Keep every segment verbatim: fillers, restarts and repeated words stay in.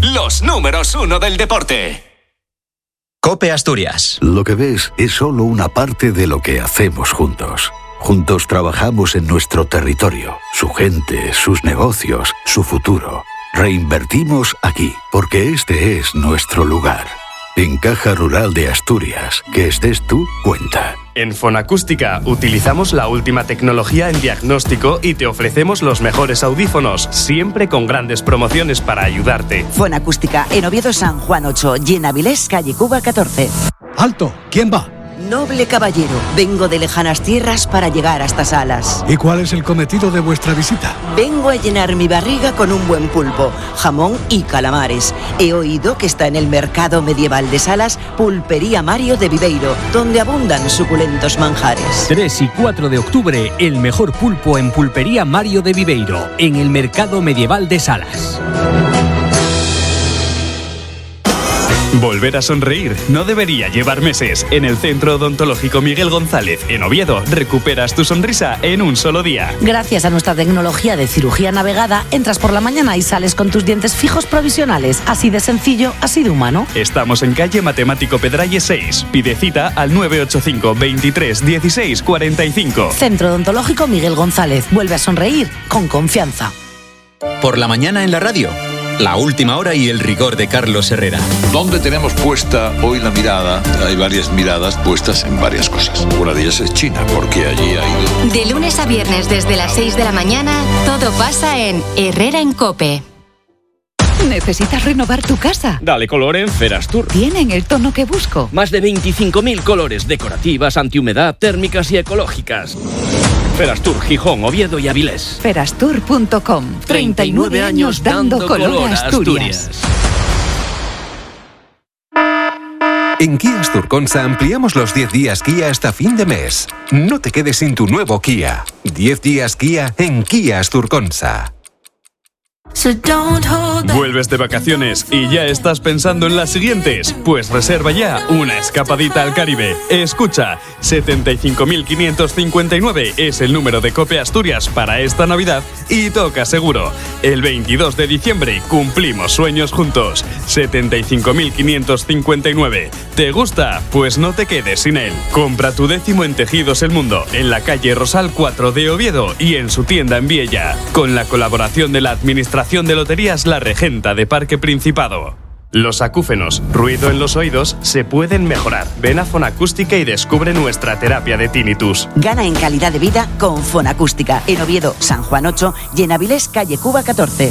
los números uno del deporte. COPE Asturias. Lo que ves es solo una parte de lo que hacemos juntos. Juntos trabajamos en nuestro territorio, su gente, sus negocios, su futuro. Reinvertimos aquí, porque este es nuestro lugar. En Caja Rural de Asturias, que estés tú, cuenta. En Fonacústica utilizamos la última tecnología en diagnóstico y te ofrecemos los mejores audífonos, siempre con grandes promociones para ayudarte. Fonacústica, en Oviedo San Juan ocho y en Avilés, calle Cuba catorce. ¡Alto! ¿Quién va? Noble caballero, vengo de lejanas tierras para llegar a estas salas. ¿Y cuál es el cometido de vuestra visita? Vengo a llenar mi barriga con un buen pulpo, jamón y calamares. He oído que está en el mercado medieval de Salas Pulpería Mario de Viveiro, donde abundan suculentos manjares. tres y cuatro de octubre, el mejor pulpo en Pulpería Mario de Viveiro, en el mercado medieval de Salas. Volver a sonreír no debería llevar meses. En el Centro Odontológico Miguel González, en Oviedo, recuperas tu sonrisa en un solo día. Gracias a nuestra tecnología de cirugía navegada, entras por la mañana y sales con tus dientes fijos provisionales. Así de sencillo, así de humano. Estamos en calle Matemático Pedralles seis. Pide cita al nueve ocho cinco, veintitrés, dieciséis, cuarenta y cinco. Centro Odontológico Miguel González. Vuelve a sonreír con confianza. Por la mañana en la radio. La última hora y el rigor de Carlos Herrera. ¿Dónde tenemos puesta hoy la mirada? Hay varias miradas puestas en varias cosas. Una de ellas es China, porque allí ha ido... De lunes a viernes desde las seis de la mañana, todo pasa en Herrera en COPE. ¿Necesitas renovar tu casa? Dale color en Ferastur. ¿Tienen el tono que busco? Más de veinticinco mil colores, decorativas, antihumedad, térmicas y ecológicas. Ferastur, Gijón, Oviedo y Avilés. Ferastur punto com. treinta y nueve años dando, dando color, color a Asturias. Asturias. En Kia Asturconsa ampliamos los diez días Kia hasta fin de mes. No te quedes sin tu nuevo Kia. diez días Kia en Kia Asturconsa. ¿Vuelves de vacaciones y ya estás pensando en las siguientes? Pues reserva ya una escapadita al Caribe. Escucha, setenta y cinco mil quinientos cincuenta y nueve es el número de COPE Asturias para esta Navidad y toca seguro. El veintidós de diciembre cumplimos sueños juntos. setenta y cinco mil quinientos cincuenta y nueve. ¿Te gusta? Pues no te quedes sin él. Compra tu décimo en Tejidos El Mundo, en la calle Rosal cuatro de Oviedo y en su tienda en Viella, con la colaboración de la Administración de Loterías La Regenta de Parque Principado. Los acúfenos, ruido en los oídos, se pueden mejorar. Ven a Fonacústica y descubre nuestra terapia de tinnitus. Gana en calidad de vida con Fonacústica, en Oviedo, San Juan ocho y en Avilés, calle Cuba catorce.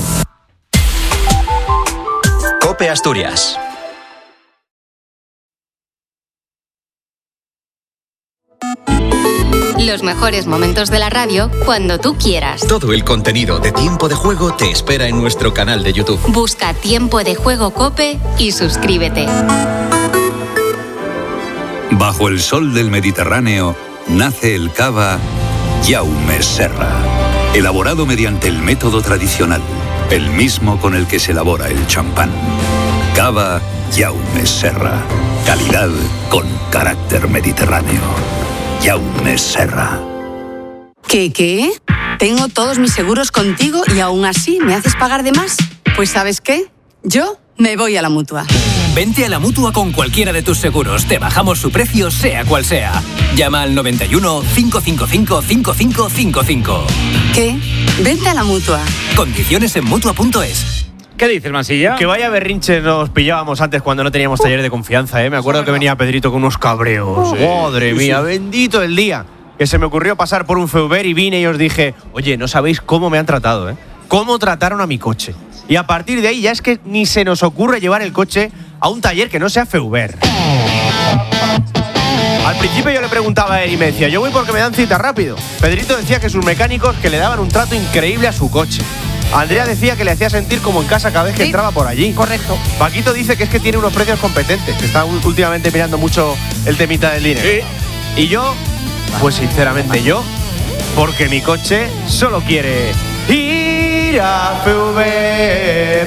COPE Asturias. Los mejores momentos de la radio cuando tú quieras. Todo el contenido de Tiempo de Juego te espera en nuestro canal de YouTube. Busca Tiempo de Juego COPE y suscríbete. Bajo el sol del Mediterráneo nace el cava Jaume Serra, elaborado mediante el método tradicional, el mismo con el que se elabora el champán. Cava Jaume Serra, calidad con carácter mediterráneo. Jaume Serra. ¿Qué, qué? Tengo todos mis seguros contigo y aún así me haces pagar de más. Pues ¿sabes qué? Yo me voy a la Mutua. Vente a la Mutua con cualquiera de tus seguros. Te bajamos su precio, sea cual sea. Llama al noventa y uno, cinco cinco cinco, cinco cinco cinco cinco. ¿Qué? Vente a la Mutua. Condiciones en Mutua punto es. ¿Qué dices, Mansilla? Que vaya berrinche nos pillábamos antes cuando no teníamos taller de confianza, ¿eh? Me acuerdo que venía Pedrito con unos cabreos. Sí, Madre sí, mía, sí. Bendito el día que se me ocurrió pasar por un Feuber y vine y os dije, oye, no sabéis cómo me han tratado, ¿eh? Cómo trataron a mi coche. Y a partir de ahí ya es que ni se nos ocurre llevar el coche a un taller que no sea Feuber. Al principio yo le preguntaba a él y me decía, yo voy porque me dan cita rápido. Pedrito decía que sus mecánicos que le daban un trato increíble a su coche. Andrea decía que le hacía sentir como en casa cada vez que sí, entraba por allí. Correcto. Paquito dice que es que tiene unos precios competentes, que está últimamente mirando mucho el temita del dinero. Sí. Y yo, pues sinceramente yo, porque mi coche solo quiere ir a Feuber.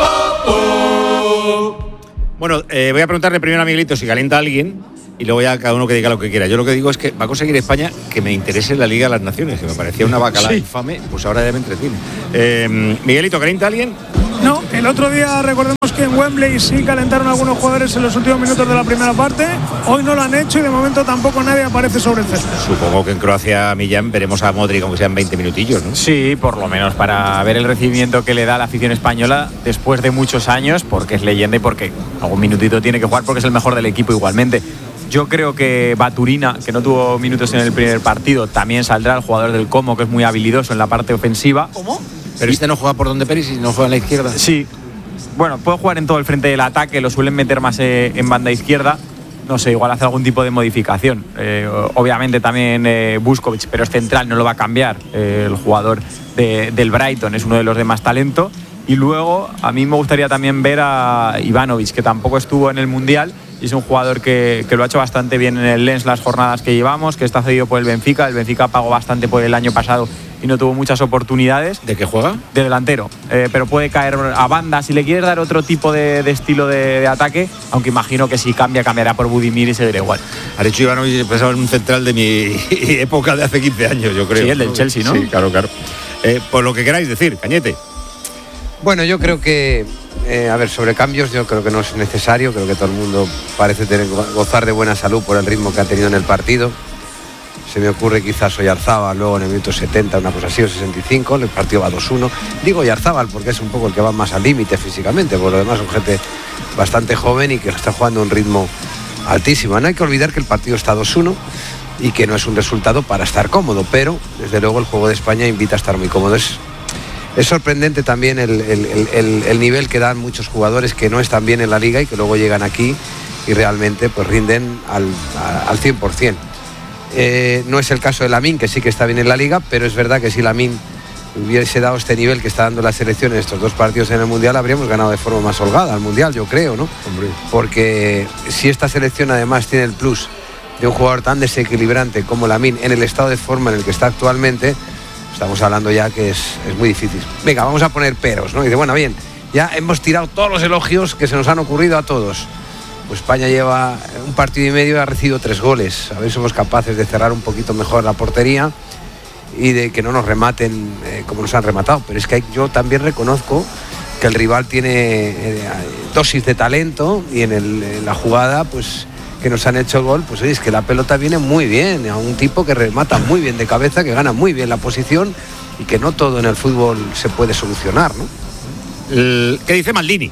Bueno, eh, voy a preguntarle primero a Miguelito si calienta a alguien y luego ya cada uno que diga lo que quiera. Yo lo que digo es que va a conseguir España que me interese la Liga de las Naciones, que me parecía una bacalá sí. infame, pues ahora ya me entretiene. Eh, Miguelito, ¿calienta a alguien? No, el otro día recordemos Wembley sí calentaron algunos jugadores en los últimos minutos de la primera parte. Hoy no lo han hecho y de momento tampoco nadie aparece sobre el césped. Supongo que en Croacia, Millán, veremos a Modric aunque sean veinte minutillos, ¿no? Sí, por lo menos para ver el recibimiento que le da la afición española después de muchos años, porque es leyenda y porque algún minutito tiene que jugar porque es el mejor del equipo igualmente. Yo creo que Baturina, que no tuvo minutos en el primer partido, también saldrá, el jugador del Como, que es muy habilidoso en la parte ofensiva. ¿Cómo? Pero este no juega por donde Peris y no juega en la izquierda. Sí. Bueno, puede jugar en todo el frente del ataque, lo suelen meter más eh, en banda izquierda. No sé, igual hace algún tipo de modificación. Eh, obviamente también eh, Buskovich, pero es central, no lo va a cambiar. Eh, el jugador de, del Brighton es uno de los de más talento. Y luego a mí me gustaría también ver a Ivanovic, que tampoco estuvo en el Mundial. Y es un jugador que, que lo ha hecho bastante bien en el Lens las jornadas que llevamos, que está cedido por el Benfica. El Benfica pagó bastante por el año pasado y no tuvo muchas oportunidades. ¿De qué juega? De delantero, eh, pero puede caer a banda si le quieres dar otro tipo de, de estilo de, de ataque, aunque imagino que si cambia, cambiará por Budimir y seguirá igual. Arecho Ivanovic pensaba en un central de mi época de hace quince años, yo creo. Sí, el del Chelsea, ¿no? Sí, claro, claro. Eh, por lo que queráis decir, Cañete. Bueno, yo creo que, eh, a ver, sobre cambios yo creo que no es necesario, creo que todo el mundo parece tener, gozar de buena salud por el ritmo que ha tenido en el partido. Se me ocurre quizás Oyarzábal luego en el minuto setenta, una cosa así, o sesenta y cinco, el partido va dos uno. Digo Oyarzábal porque es un poco el que va más al límite físicamente, por lo demás es un gente bastante joven y que está jugando a un ritmo altísimo. No hay que olvidar que el partido está dos uno y que no es un resultado para estar cómodo, pero desde luego el juego de España invita a estar muy cómodo. Es, Es sorprendente también el, el, el, el nivel que dan muchos jugadores que no están bien en la liga y que luego llegan aquí y realmente pues rinden al, al cien por ciento. Eh, no es el caso de Lamine, que sí que está bien en la liga, pero es verdad que si Lamine hubiese dado este nivel que está dando la selección en estos dos partidos en el Mundial, habríamos ganado de forma más holgada al Mundial, yo creo, ¿no? Hombre. Porque si esta selección además tiene el plus de un jugador tan desequilibrante como Lamine en el estado de forma en el que está actualmente, estamos hablando ya que es, es muy difícil. Venga, vamos a poner peros, ¿no? Y dice, bueno, bien, ya hemos tirado todos los elogios que se nos han ocurrido a todos. Pues España lleva un partido y medio y ha recibido tres goles. A ver si somos capaces de cerrar un poquito mejor la portería y de que no nos rematen eh, como nos han rematado. Pero es que hay, yo también reconozco que el rival tiene eh, dosis de talento y en, el, en la jugada, pues que nos han hecho el gol, pues oye, es que la pelota viene muy bien, a un tipo que remata muy bien de cabeza, que gana muy bien la posición y que no todo en el fútbol se puede solucionar, ¿no? El, ¿Qué dice Maldini?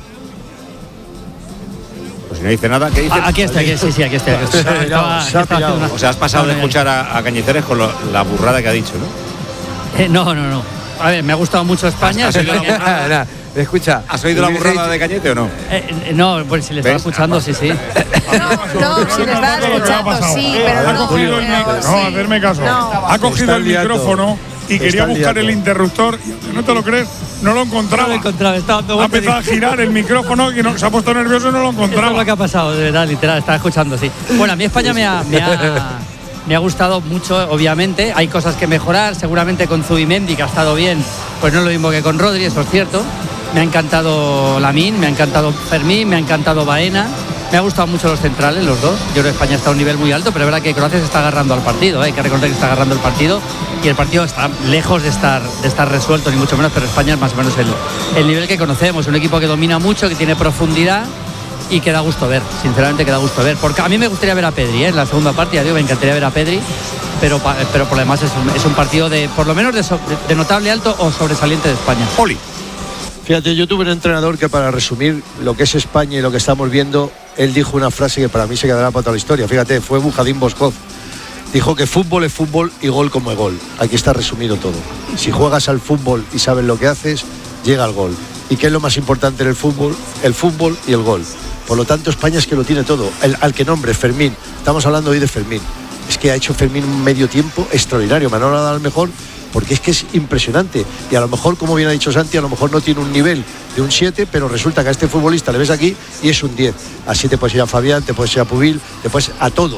Pues si no dice nada, ¿qué dice? Aquí está, aquí, sí, sí, aquí está. Aquí está. Se ha tirado, se ha tirado. O sea, has pasado de escuchar a, a Cañizares con lo, la burrada que ha dicho, ¿no? Eh, no, no, no. A ver, me ha gustado mucho España. ¿Has, has oído la burrada? Escucha, ¿has oído la burrada de Cañete o no? Eh, no, pues si le estaba escuchando, sí, sí. No, no, si le estaba escuchando, sí, pero no. Ha cogido el micrófono. No, hacerme caso. Ha cogido el micrófono y quería buscar el interruptor y no te lo crees, no lo encontraba. No lo encontraba, estaba dando ha empezado a girar el micrófono y no, se ha puesto nervioso y no lo encontraba. Eso es lo que ha pasado, de verdad, literal, estaba escuchando, sí. Bueno, a mí España me ha, me ha, me ha gustado mucho, obviamente. Hay cosas que mejorar, seguramente con Zubimendi, que ha estado bien, pues no es lo mismo que con Rodri, eso es cierto. Me ha encantado Lamine, me ha encantado Fermín, me ha encantado Baena. Me ha gustado mucho los centrales, los dos. Yo creo que España está a un nivel muy alto, pero es verdad que Croacia se está agarrando al partido, ¿eh? Hay que reconocer que está agarrando el partido y el partido está lejos de estar, de estar resuelto, ni mucho menos, pero España es más o menos el, el nivel que conocemos. Un equipo que domina mucho, que tiene profundidad y que da gusto ver, sinceramente que da gusto ver. Porque a mí me gustaría ver a Pedri, ¿eh? En la segunda parte, ya digo, me encantaría ver a Pedri, pero, pero por lo demás es un, es un partido de, por lo menos, de, so, de notable alto o sobresaliente de España. Oli. Fíjate, yo tuve un entrenador que, para resumir lo que es España y lo que estamos viendo, él dijo una frase que para mí se quedará para toda la historia. Fíjate, fue Bujadín Boskov. Dijo que fútbol es fútbol y gol como es gol. Aquí está resumido todo. Si juegas al fútbol y sabes lo que haces, llega el gol. ¿Y qué es lo más importante en el fútbol? El fútbol y el gol. Por lo tanto, España es que lo tiene todo. El, al que nombre, Fermín. Estamos hablando hoy de Fermín. Es que ha hecho Fermín un medio tiempo extraordinario. Me han dado al mejor, porque es que es impresionante. Y a lo mejor, como bien ha dicho Santi, a lo mejor no tiene un nivel de un siete, pero resulta que a este futbolista le ves aquí y es un diez. Así te puedes ir a Fabián, te puedes ir a Pubil, te puedes a todos.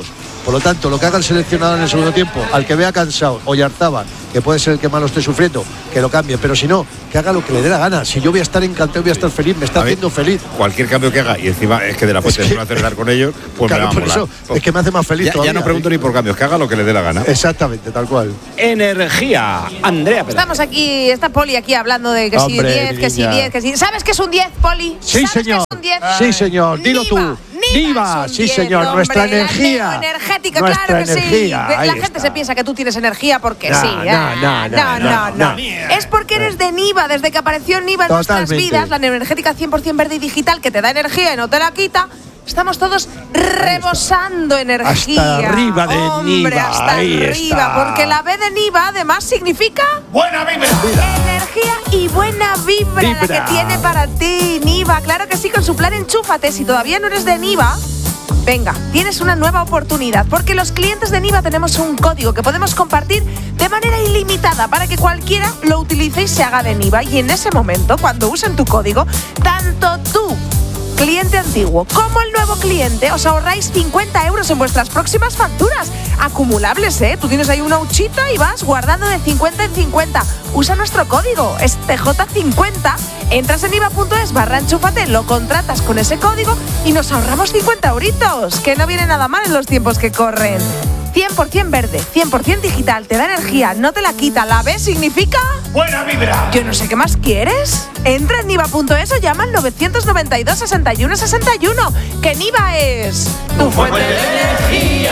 Por lo tanto, lo que haga el seleccionador en el segundo tiempo, al que vea cansado, Oyarzábal, que puede ser el que más lo esté sufriendo, que lo cambie, pero si no, que haga lo que le dé la gana. Si yo voy a estar encantado, voy a estar feliz, me está haciendo feliz. Cualquier cambio que haga, y encima es que de la Fuente es que, suele acertar con ellos, pues claro, me va a por molar. eso, es que me hace más feliz ya, todavía. Ya no pregunto ni por cambios, que haga lo que le dé la gana. Exactamente, tal cual. Energía, Andrea Pérez. Estamos aquí, está Poli aquí hablando de que Hombre, si diez, que si diez, que si... ¿Sabes qué es un diez, Poli? Sí, ¿Sabes señor. qué es un diez? Sí, señor. Dilo Niva, tú. Niva, es un sí, diez, señor. hombre, Nuestra la energía. energética, Nuestra claro que energía, sí. ahí La gente está. se piensa que tú tienes energía porque No, sí. no, Ah, no, no, no, no, no. no. Es porque eres de Niva. Desde que apareció Niva en nuestras Totalmente. vidas, la energética cien por cien verde y digital que te da energía y no te la quita. Estamos todos rebosando energía. Hasta arriba de Hombre, Niva, hasta ahí arriba, está. porque la B de Niva además significa ¡buena vibra! energía y buena vibra, Vibra. la que tiene para ti Niva. Claro que sí, con su plan Enchúfate. Si todavía no eres de Niva, venga, tienes una nueva oportunidad, porque los clientes de Niva tenemos un código que podemos compartir de manera ilimitada para que cualquiera lo utilice y se haga de Niva. Y en ese momento, cuando usen tu código, tanto tú, cliente antiguo, como el nuevo cliente, os ahorráis cincuenta euros en vuestras próximas facturas. Acumulables, ¿eh? Tú tienes ahí una huchita y vas guardando de cincuenta en cincuenta. Usa nuestro código, es T J cincuenta. Entras en iva punto es barra enchúfate, lo contratas con ese código y nos ahorramos cincuenta euritos, que no viene nada mal en los tiempos que corren. cien por cien verde, cien por cien digital, te da energía, no te la quita. La B significa... ¡buena vibra! Yo no sé qué más quieres. Entra en iva punto es o llama al novecientos noventa y dos, sesenta y uno sesenta y uno, que Niva es tu fuente de energía.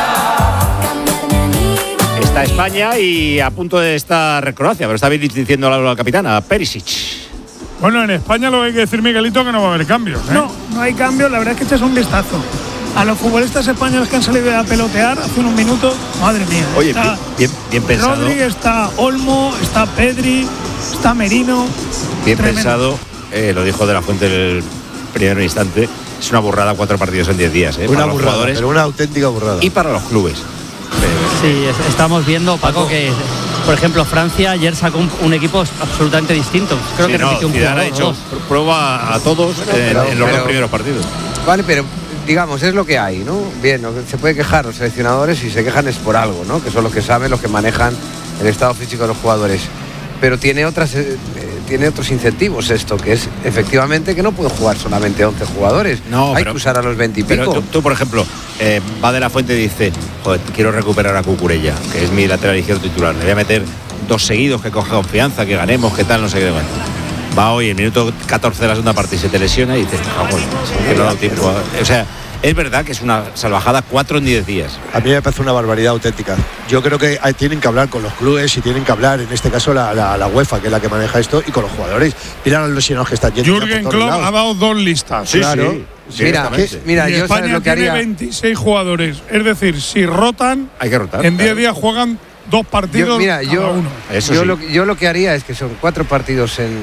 Está España y a punto de estar Croacia, pero está bien diciendo la, la capitana, Perisic. Bueno, en España lo que hay que decir, Miguelito, que no va a haber cambios, ¿eh? No, no hay cambios. La verdad es que echas un vistazo a los futbolistas españoles que han salido a pelotear hace unos minutos. Madre mía. Oye, está bien, bien pensado. Rodri, está Olmo, está Pedri, está Merino. Bien Tremendo. pensado, eh, lo dijo de la Fuente en el primer instante. Es una burrada cuatro partidos en diez días, ¿eh? Una para los burrada, jugadores pero una auténtica burrada. y para los clubes. Sí, es- estamos viendo, Paco, que por ejemplo Francia ayer sacó un, un equipo absolutamente distinto. Creo Sí, que no, repitió un Zidane ha jugador o dicho dos. pr- prueba a todos Bueno, en, pero- en los pero- dos primeros partidos. Vale, pero digamos, es lo que hay, ¿no? Bien, lo que se puede quejar los seleccionadores, y se quejan es por algo, ¿no? Que son los que saben, los que manejan el estado físico de los jugadores. Pero tiene otras eh, tiene otros incentivos esto, que es efectivamente que no pueden jugar solamente once jugadores. No, hay pero- que usar a los veinte y pico. Pero tú, tú, por ejemplo, eh, va de la Fuente y dice, joder, quiero recuperar a Cucurella, que es mi lateral izquierdo titular. Le voy a meter dos seguidos, que coja confianza, que ganemos, que tal, no sé qué. Bueno, va hoy en minuto catorce de la segunda parte y se te lesiona y dices, vamos, que no ha dado tiempo. a-". O sea, es verdad que es una salvajada cuatro en diez días. A mí me parece una barbaridad auténtica. Yo creo que hay- tienen que hablar con los clubes y tienen que hablar, en este caso, la, la, la UEFA, que es la que maneja esto, y con los jugadores. Mira los lesionados que están yendo. ya Jürgen por todos Klopp lados. ha dado dos listas. Sí, claro. Sí, mira, que- mira, y yo sabes España lo que tiene haría. veintiséis jugadores. Es decir, si rotan, Hay que rotar. en diez claro. días juegan dos partidos Yo, mira, cada yo, uno. Eso yo, sí. lo, yo lo que haría es que son cuatro partidos en,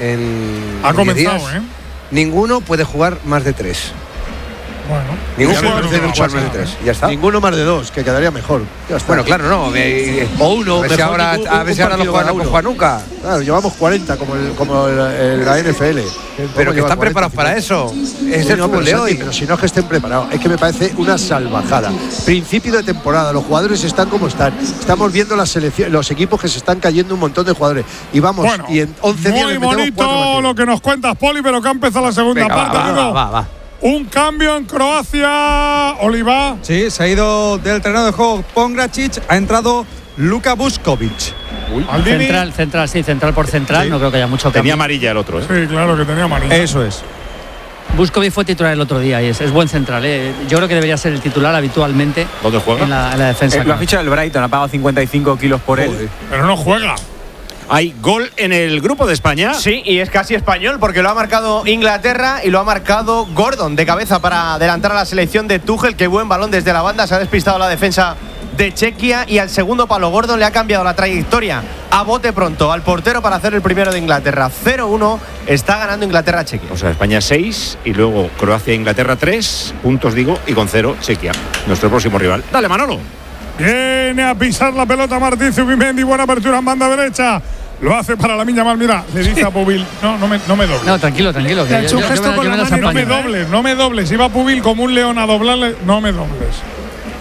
en Ha diez comenzado, días. ¿eh? Ninguno puede jugar más de tres. Bueno. Ningún Eso jugador es lo debe que jugar pasa, más de tres. ¿eh? Ya está. Ninguno más de dos, que quedaría mejor. Ya está. Bueno, claro, no. me- O uno, a ver si mejor ahora, ningún- a ver un si ahora no partido juegan, cada no uno. juegan nunca. Claro, llevamos cuarenta como, el, como el, el- la N F L. Pero que están preparados para eso. Es el no, fútbol pero, de Santi, hoy. pero si no es que estén preparados, es que me parece una salvajada. Principio de temporada, los jugadores están como están. Estamos viendo las selecciones, los equipos que se están cayendo un montón de jugadores. Y vamos, Bueno, y en once días muy le metemos cuatro bonito partidos. lo que nos cuentas, Poli, pero que ha empezado la segunda Venga, va, parte. va, digo. va, va, va. Un cambio en Croacia, Oliva. Sí, se ha ido del terreno de juego Pongracic, ha entrado Luka Vuskovic. Maldini. Central, central, sí, central por central, Sí. no creo que haya mucho Tenía cambio. amarilla el otro, ¿eh? Sí, claro que tenía amarilla. Eso es. Buscovic fue titular el otro día y es, es buen central. ¿eh? Yo creo que debería ser el titular habitualmente ¿Dónde juega? en la, en la defensa. Eh, lo ha fichado el Brighton, ha pagado cincuenta y cinco kilos por él. Pero no juega. Hay gol en el grupo de España. Sí, y es casi español porque lo ha marcado Inglaterra y lo ha marcado Gordon de cabeza para adelantar a la selección de Tuchel. Qué buen balón desde la banda, se ha despistado la defensa de Chequia y al segundo palo Gordon le ha cambiado la trayectoria a bote pronto al portero para hacer el primero de Inglaterra. cero uno está ganando Inglaterra a Chequia. O sea, España seis y luego Croacia e Inglaterra tres puntos, digo, y con cero Chequia, nuestro próximo rival. Dale, Manolo. Viene a pisar la pelota Martín Zubimendi, buena apertura en banda derecha. Lo hace para la Miña Mal, mira, le dice a Pubil, no, no me, no me dobles. No, tranquilo, tranquilo. Que Le ha hecho yo- un yo gesto me- con yo me la las mano y No me apaño. dobles, no me dobles. Iba Pubil como un león a doblarle, no me dobles.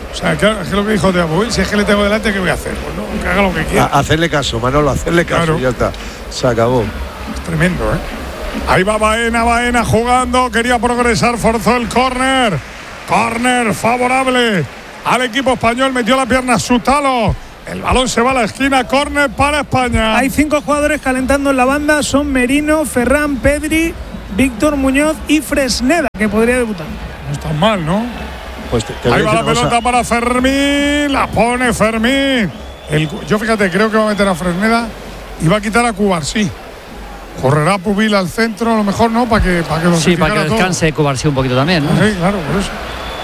O sea, claro, es que lo que dijo Teo, si es que le tengo delante, ¿qué voy a hacer? Pues no, que haga lo que quiera. A, hacerle caso, Manolo, hacerle caso, claro. Ya está. Se acabó. Es tremendo, ¿eh? Ahí va Baena, Baena jugando, quería progresar, forzó el córner. Córner favorable al equipo español, metió la pierna Sutalo. El balón se va a la esquina, córner para España. Hay cinco jugadores calentando en la banda, son Merino, Ferran, Pedri, Víctor Muñoz y Fresneda, que podría debutar. No está mal, ¿no? Pues te, te Ahí va la cosa. pelota para Fermín, la pone Fermín. El, yo fíjate, creo que va a meter a Fresneda y va a quitar a Cubarsí. Correrá Pubil al centro, a lo mejor no, para que para que Sí, para que descanse Cubarsí un poquito también, ¿no? Sí, claro, por eso.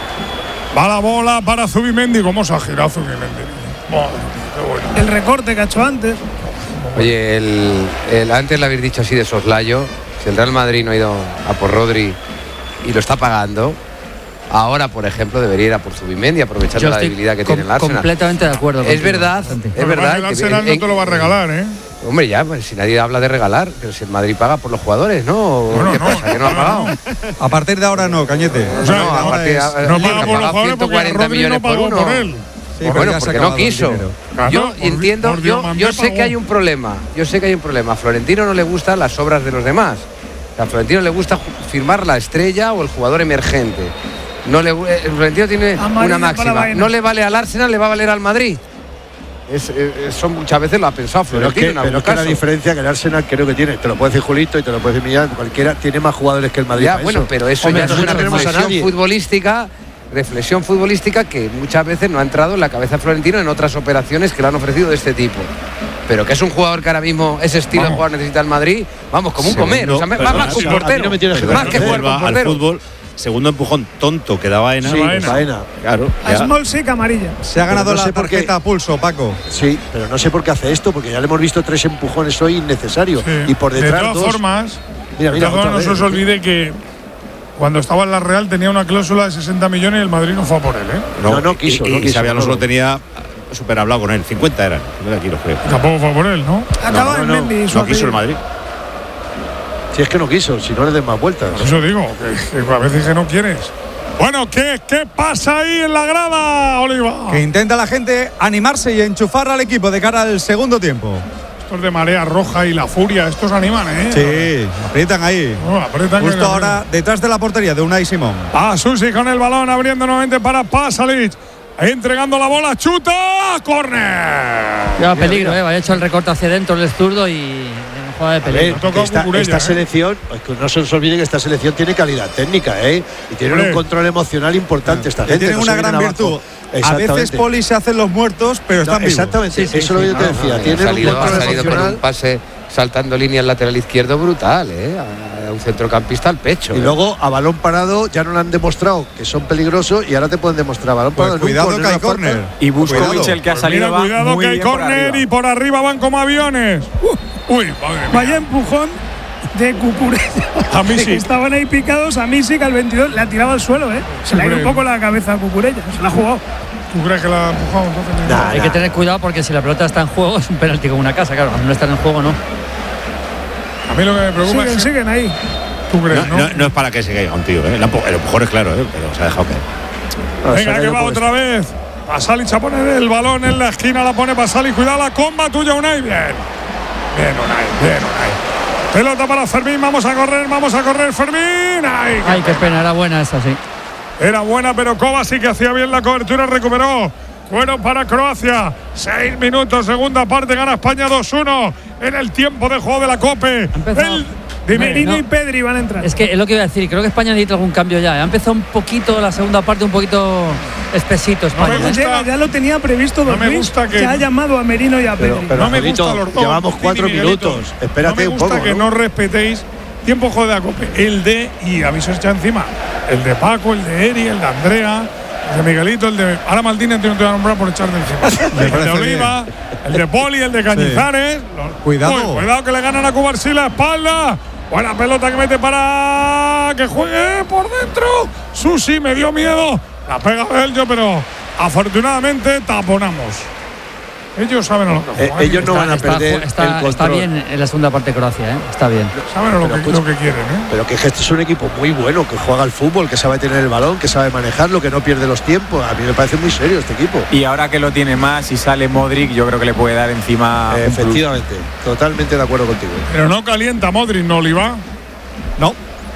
Va la bola para Zubimendi. ¿Cómo se ha girado Zubimendi? Madre, qué bueno. El recorte que ha hecho antes. Oye, el, el, antes lo habéis dicho así de soslayo. Si el Real Madrid no ha ido a por Rodri y lo está pagando, ahora, por ejemplo, debería ir a por Zubimendi, aprovechando la debilidad que tiene el Arsenal. Completamente de acuerdo. Es verdad, es Pero verdad. El Arsenal que, no te lo va a regalar, ¿eh? Hombre, ya, pues, si nadie habla de regalar, pero si el Madrid paga por los jugadores, ¿no? Bueno, ¿Qué no, pasa? ¿Que no ha pagado? A partir de ahora no, Cañete. O sea, no, a partir de no paga por los jugadores porque ciento cuarenta millones no pagó por uno. por él. Sí, bueno, porque no quiso. Claro, yo por, entiendo, por yo, yo sé pagó. que hay un problema. Yo sé que hay un problema. A Florentino no le gustan las obras de los demás. A Florentino le gusta firmar la estrella o el jugador emergente. No le, el Florentino tiene Amarilla una máxima. No le vale al Arsenal, le va a valer al Madrid. Es, es, son muchas veces lo ha pensado Pero Florentino. es que, pero es que la diferencia que el Arsenal creo que tiene, te lo puede decir Julito y te lo puede decir Millán, cualquiera, tiene más jugadores que el Madrid. Ya, bueno, eso. pero eso Hombre, ya es una reflexión futbolística, reflexión futbolística que muchas veces no ha entrado en la cabeza de Florentino en otras operaciones que le han ofrecido de este tipo. Pero que es un jugador que ahora mismo ese estilo vamos. de jugador necesita el Madrid, vamos, como un Segundo, comer, o sea, más, más que un portero, no me más que jugar con portero. Al fútbol, segundo empujón tonto que da Baena. Sí, Baena. Baena. Claro. A Small Sick amarilla. Se ha ganado no la sé por tarjeta a pulso, Paco. Sí, pero no sé por qué hace esto, porque ya le hemos visto tres empujones hoy innecesarios. Sí. Y por detrás de todas dos. formas, mira, mira, de todas formas no se os olvide que cuando estaba en la Real tenía una cláusula de sesenta millones y el Madrid no fue a por él, ¿eh? No, no, no quiso. Y, no y quiso Xabi Alonso no. lo tenía súper hablado con él. cincuenta eran. Aquí lo creo. Tampoco fue por él, ¿no? Acaba en no, Mendy. No quiso el Madrid. Si es que no quiso, si no le den más vueltas. Por eso digo, que, que a veces que no quieres. Bueno, ¿qué, ¿qué pasa ahí en la grada, Oliva? Que intenta la gente animarse y enchufar al equipo de cara al segundo tiempo. Estos de marea roja y la furia, estos animan, ¿eh? Sí, aprietan ahí. Oh, aprietan Justo que ahora detrás de la portería de Unai Simón. Ah, Susi con el balón abriendo nuevamente para Pasalic. Entregando la bola, chuta, córner. Lleva peligro, eh, vaya hecho el recorte hacia dentro el zurdo y jugada de peligro. Ver, esta, esta ¿eh? selección, no se os olvide que esta selección tiene calidad técnica, ¿eh? Y tiene Hombre. un control emocional importante esta Que gente. tienen no una se gran vienen virtud. abajo. A veces, Poli, se hacen los muertos, pero están No, vivos. exactamente, Sí, sí, eso sí, es lo que yo te no, decía. no, Tiene ha salido, un ha control salido con emocional. un pase saltando línea al lateral izquierdo brutal, ¿eh? A un centrocampista al pecho. Y ¿eh? luego a balón parado ya no le han demostrado que son peligrosos y ahora te pueden demostrar a balón Pues parado. cuidado que hay córner. Y Buscovic, el que ha Pues salido, mira, va cuidado muy que hay bien por córner arriba. y por arriba van como aviones. Uh, uy, madre mía. Vaya empujón de Cucurella. A Misic. Estaban ahí picados, a Misic al veintidós, la tiraba al suelo, ¿eh? Se le ha ido un poco la cabeza a Cucurella, se la ha jugado. ¿Tú crees que la ha empujado entonces? Nah, Hay que tener cuidado porque si la pelota está en juego es un penalti como una casa, claro, cuando no está en juego no. A mí lo que me preocupa Siguen, es que siguen ahí. tú crees, No, ¿no? no, no es para que se caiga un tío, ¿eh? El empu- el empujón es claro, ¿eh? Pero se ha dejado caer. No, se Venga, ha que caído va por otra vez. Pasalic a poner el balón en la esquina, la pone Pasalic. Cuidado la comba tuya, Unai. Bien. Bien, Unai, bien, Unai. Pelota para Fermín, vamos a correr, vamos a correr, Fermín. Ay, Ay, qué pena, era buena esa, sí. Era buena, pero Kovacic que hacía bien la cobertura, recuperó. Cuero para Croacia. Seis minutos, segunda parte, gana España dos uno en el tiempo de juego de la COPE. El, dime, Merino no. y Pedri van a entrar. Es que es lo que iba a decir, creo que España necesita algún cambio ya. Ha empezado un poquito la segunda parte, un poquito espesito España. me gusta. Llega, ya lo tenía previsto No Don me Luis, gusta que- que ha llamado a Merino y a Pero, Pedri. pero No me Angelito, gustan los dos, llevamos Martín y cuatro Miguelito. minutos. Espérate no me un gusta poco. que ¿no? no respetéis tiempo de juego de la COPE. El de, y aviso echa encima, el de Paco, el de Eri, el de Andrea, el de Miguelito, el de… Ahora Maldini te voy a nombrar por echar de encima. Me el de parece Oliva, bien. el de Poli, el de Cañizares. Los- Cuidado. Uy, cuidado que le ganan a Cubarsí la espalda. Buena pelota que mete para que juegue por dentro. Susi, me dio miedo. La pega Bello, pero afortunadamente taponamos. Ellos saben lo que eh, Ellos no van a perder está, el control. Está bien en la segunda parte Croacia, ¿eh? Está bien. Saben lo, que, pues, lo que quieren, ¿eh? Pero que este es un equipo muy bueno, que juega al fútbol, que sabe tener el balón, que sabe manejarlo, que no pierde los tiempos. A mí me parece muy serio este equipo. Y ahora que lo tiene más y sale Modric, yo creo que le puede dar encima. Eh, efectivamente, totalmente de acuerdo contigo. Pero no calienta Modric, ¿no, Oliva? No.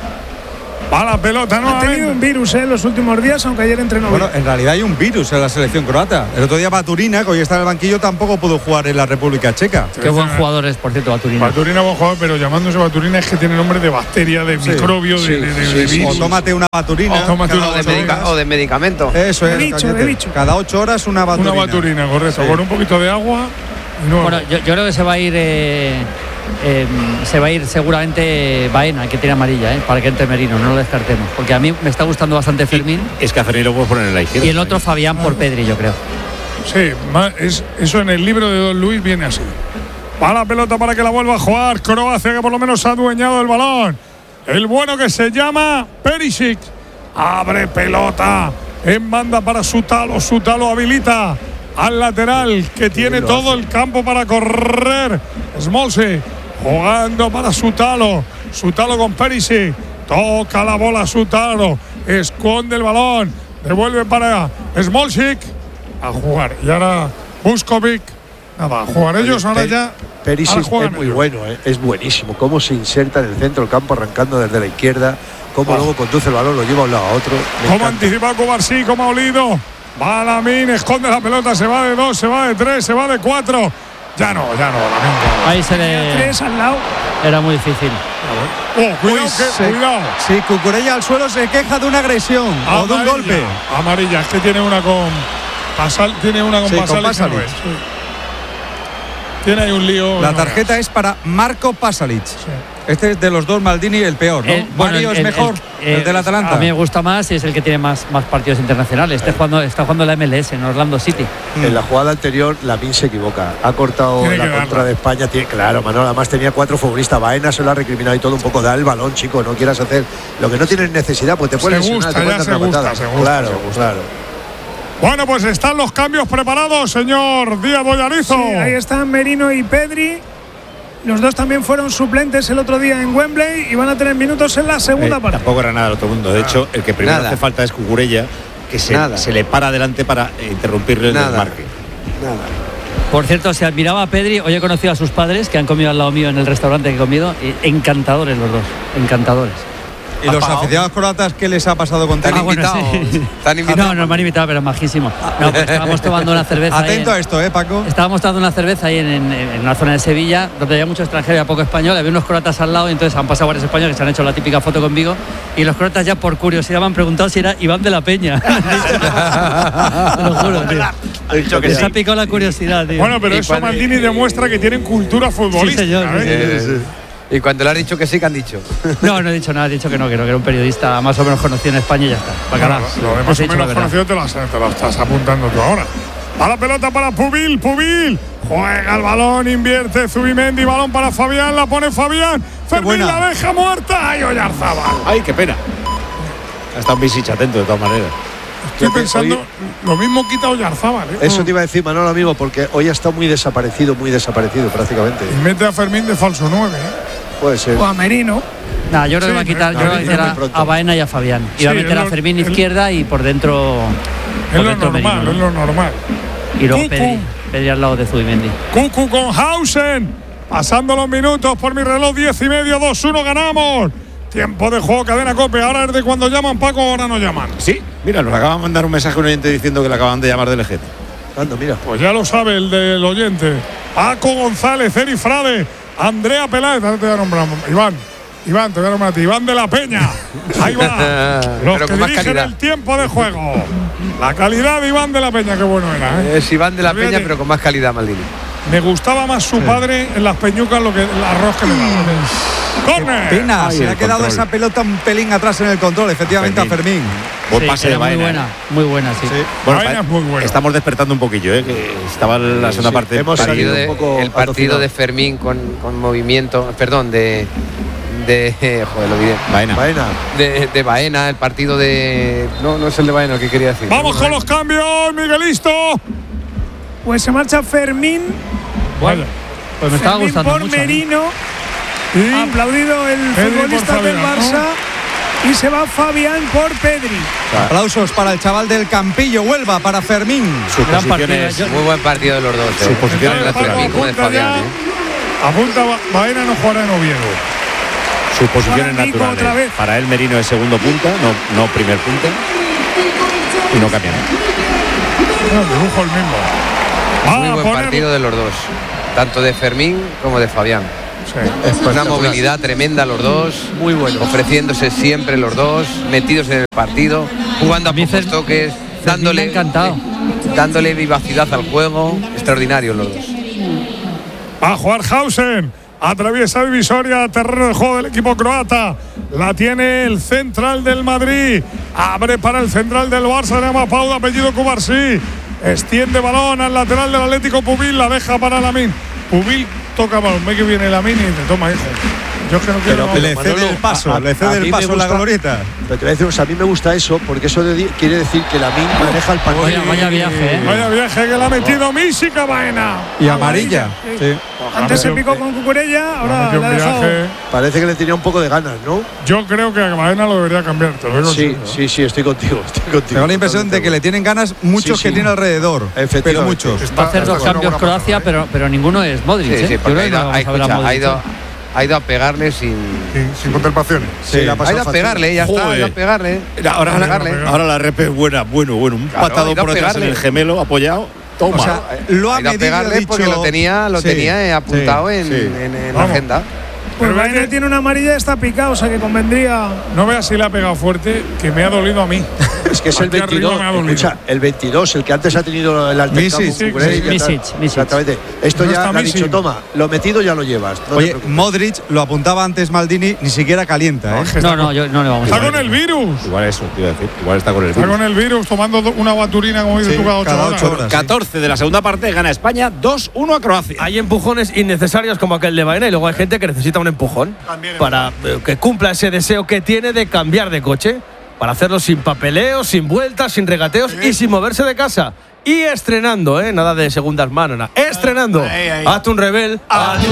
Va la pelota, no ha tenido un virus en ¿eh? los últimos días, aunque ayer entrenó. Bueno, en realidad hay un virus en la selección croata. El otro día Baturina, que hoy está en el banquillo, tampoco pudo jugar en la República Checa. Qué buen jugador es, por cierto, Baturina. Baturina buen jugador, pero llamándose Baturina es que tiene nombre de bacteria, de Sí, microbio, sí, de, de, sí, de sí. virus. O tómate una Baturina. O tómate una O de, Baturina. medica- o de medicamento. Eso es. De bicho, cállate. de bicho. Cada ocho horas una Baturina. Una Baturina, correcto. Sí. Con un poquito de agua. Y no, Bueno, yo, yo creo que se va a ir eh, eh, se va a ir seguramente Baena, que tiene amarilla, ¿eh? Para que entre Merino, no lo descartemos. Porque a mí me está gustando bastante Fermín. Es que a Fermín lo puedes poner en la izquierda. Y el otro Fabián por Pedri, yo creo. Sí, ma- es, eso en el libro de Don Luis viene así. Va la pelota para que la vuelva a jugar Croacia, que por lo menos ha adueñado el balón. El bueno que se llama Perisic. Abre pelota en banda para Sutalo. Sutalo habilita al lateral, que tiene todo el campo para correr. Smolce jugando para Sutalo. Sutalo con Perisic. Toca la bola Sutalo. Esconde el balón. Devuelve para Smolcic. A jugar. Y ahora Vuskovic. Nada, a jugar ellos. Ahora ya. Perisic ahora es juegan muy ellos. bueno, ¿eh? Es buenísimo. Cómo se inserta en el centro del campo arrancando desde la izquierda. Cómo Oh. luego conduce el balón, lo lleva de un lado a otro. Me Cómo encanta. anticipa Cubarsí, cómo ha olido. Va Lamine, esconde la pelota, se va de dos, se va de tres, se va de cuatro. Ya no, ya no, Lamine. Ahí se le. Tres al lado. Era muy difícil. Oh, cuidado, Uy, que, se- cuidado. Sí, Cucurella al suelo se queja de una agresión o de un Amarilla, golpe. Amarilla, es que tiene una con. Pasal, tiene una con Sí, con Pasalic, Pasalic. no es, sí. Tiene ahí un lío. La no tarjeta veas. es para Marco Pasalic. Este es de los dos Maldini el peor, ¿no? El- bueno, Mario el- es el- mejor, el- el, del eh, Atalanta. A mí me gusta más y es el que tiene más, más partidos internacionales. Está jugando, está jugando la M L S en Orlando City. En la jugada anterior, Lamine se equivoca. Ha cortado Tiene la que contra darla. de España. Tiene, claro, Manolo, además tenía cuatro futbolistas. Baena se lo ha recriminado y todo un poco. Da el balón, chico. No quieras hacer lo que no tienes necesidad, pues te Se puedes lesionar, gusta, te ya pueden se dar una gusta, patada. se gusta, Claro, se gusta. claro. Bueno, pues están los cambios preparados, señor Díaz Boyarizo. Sí, ahí están Merino y Pedri. Los dos también fueron suplentes el otro día en Wembley y van a tener minutos en la segunda Eh, parte. tampoco era nada del otro mundo. De hecho, el que primero Nada. hace falta es Cucurella, que se, Nada. se le para adelante para eh, interrumpirle el Nada. desmarque. Nada. Por cierto, si admiraba a Pedri, hoy he conocido a sus padres que han comido al lado mío en el restaurante que he comido. Y encantadores los dos, encantadores. ¿Y los aficionados croatas qué les ha pasado con ¿Te han Ah, bueno, invitado? sí. ¿Te han invitado? No, no me han invitado, pero majísimo. No, pues estábamos tomando una cerveza. ahí Atento en- a esto, ¿eh, Paco? Estábamos tomando una cerveza ahí en, en- en una zona de Sevilla, donde había mucho extranjero y poco español. Había unos croatas al lado y entonces han pasado varios españoles que se han hecho la típica foto conmigo. Y los croatas ya por curiosidad me han preguntado si era Iván de la Peña. Te lo juro, tío. Ha dicho que Les sí. ha picado la curiosidad, tío. Bueno, pero Y eso cuando- Maldini demuestra que tienen cultura futbolística. señor, ¿eh? Eh, Y cuando le has dicho que sí, que han dicho. No, no he dicho nada, he dicho que no, que no, que era un periodista más o menos conocido en España y ya está. Bacalá. Bueno, lo de Os más he o dicho la menos verdad. conocido te lo, has- te lo estás apuntando tú ahora. A la pelota para Pubil, Pubil. Juega el balón, invierte Zubimendi, balón para Fabián, la pone Fabián. Fermín buena. la deja muerta. ¡Ay, Oyarzábal! ¡Ay, qué pena! Ha estado un Visic atento de todas maneras. Estoy pensando, lo mismo quita Oyarzábal, ¿eh? Eso te iba a decir, Manolo, amigo, porque hoy ha estado muy desaparecido, muy desaparecido prácticamente. Y mete a Fermín de falso nueve, ¿eh? Puede ser. O a Merino. Nah, yo creo Sí, que va a quitar, yo no, creo que va a no, quitar muy a- pronto. a Baena y a Fabián. Y va a Sí, meter es a lo- Fermín es- izquierda y por dentro. Es por lo dentro normal, Merino, es ¿no? lo normal. Y luego Cucu. Pedri, Pedri al lado de Zubimendi. Cucu con Hausen. Pasando los minutos por mi reloj, diez y medio, dos uno, ganamos. Tiempo de juego, cadena Cope. Ahora es de cuando llaman, Paco, ahora no llaman. Sí, mira, nos acaba de mandar un mensaje un oyente diciendo que le acaban de llamar del Ejete. Anda, mira. Pues ya lo sabe el del oyente. Paco González, Eri Frade, Andrea Peláez. Ahora te voy a nombrar, Iván. Iván, te voy a nombrar a ti. Iván de la Peña. Ahí va. Los Pero que con más dirigen calidad. el tiempo de juego. La calidad de Iván de la Peña, qué bueno era, ¿eh? Es Iván de la Fíjate, Peña, pero con más calidad, Maldini. Me gustaba más su padre en las peñucas lo que el arroz que le daba. ¡Corner! Pena, Ay, se le el ha quedado control. esa pelota un pelín atrás en el control, efectivamente, a Fermín. Buen Sí, pase era de muy Baena. buena, muy buena, sí. Bueno, Baena pa- es muy bueno. Estamos despertando un poquillo, ¿eh? Que estaba en la segunda sí, parte. hemos parido. salido de- un poco el partido atocinado. de Fermín con, con movimiento, perdón, de. de joder, lo olvidé. Baena. Baena. De, de Baena, el partido de. No, no es el de Baena el que quería decir. Vamos con los cambios, Miguelisto. pues se marcha Fermín. Bueno, pues me estaba Fermín gustando por mucho. Merino. Y Ha aplaudido el Pedri por futbolista del Fabián, Barça. ¿no? Y se va Fabián por Pedri. Aplausos para el chaval del Campillo, Huelva, para Fermín. Su Gran posición partido, es. yo- Muy buen partido de los dos. Su eh. posición es Tanto de natural. Fermín como de Apunta Fabián. ya. eh. Apunta Ba- Baena, no jugará en Oviedo. Su posición Ahora es Nico natural. otra eh. vez. Para él Merino es segundo punta, no, no primer punta. Y no cambia nada. No, dibujo el mismo. Va Muy a buen poner- partido de los dos. Tanto de Fermín como de Fabián. Sí. Una movilidad tremenda los dos. Muy bueno. Ofreciéndose siempre los dos. Metidos en el partido. Jugando a mí pocos Fer- toques. Fermín me Dándole, ha encantado. dándole vivacidad al juego. Extraordinarios los dos. Va a jugar Hausen. Atraviesa divisoria, terreno de juego del equipo croata. La tiene el central del Madrid. Abre para el central del Barça. Se llama Pauda, apellido Cubarsí. Extiende balón al lateral del Atlético Pubil. La deja para Lamín. Pubil toca balón. Ve que viene Lamín y te toma, hijo. Yo es que no quiero. le cede el paso, le cede el paso en la glorieta. Pero te voy a decir, o sea, a mí me gusta eso, porque eso de- quiere decir que Lamín maneja el partido. Vaya, vaya viaje, ¿eh? Vaya viaje que le ha metido Mísica Baena. Y amarilla. Sí. Antes se picó con Cucurella, ahora le ha dejado. Parece que le tenía un poco de ganas, ¿no? Yo creo que a Baena lo debería cambiar. Te lo digo en Sí, serio. sí, sí, estoy contigo. Estoy contigo. Tengo la impresión de que le tienen ganas muchos Sí, que sí. tiene alrededor. Pero Efectivamente. muchos. Está- Va a hacer dos está cambios haciendo una Croacia, pero, pero ninguno es Modric. Sí, ¿eh? sí, Yo porque creo ha que ido, no vamos ha, a ver a escucha, ha Modric. ido, ha ido a pegarle sin. Sin, sin contemplaciones. Sí, la ha Ha pasado ido a factura. pegarle, ya está, ha ido a pegarle. Ahora, A pegarle. ahora la rep es buena, bueno, bueno. Un Claro, patado ha ido a por detrás en pegarle. el gemelo, apoyado. Toma. O sea, lo ha Ha ido a medido y ha pegarle porque dicho- lo tenía, lo Sí, tenía eh, apuntado sí, en, sí. en- en la Vamos. agenda. Pues Pero Baena vete- tiene una amarilla y está picado, o sea que convendría. No veas si le ha pegado fuerte, que me ha dolido a mí. Es que es el Aquí arriba veintidós. me ha dolido. Escucha, el veintidós, el que antes ha tenido el altercado Misic, con Cucurella sí, y ya está. Misic, Misic. Exactamente. Esto No ya está le ha Misic. dicho, toma, lo metido ya lo llevas. No te Oye, preocupes. Modric, lo apuntaba antes Maldini, ni siquiera calienta, ¿eh? No, no, yo, no le vamos a Está ver. con el virus. Igual eso, te iba a decir. Igual está con el Está virus. con el virus tomando do- una guaturina, como dices Sí, tú, cada ocho cada horas. ocho horas. catorce de la segunda parte, gana España dos uno a Croacia. Hay empujones innecesarios como aquel de Baena y luego hay gente que necesita un empujón para eh, que cumpla ese deseo que tiene de cambiar de coche, para hacerlo sin papeleos, sin vueltas, sin regateos y sin moverse de casa. Y estrenando, ¿eh? Nada de segundas manos, nada. Estrenando. Hazte un rebel. Hazte un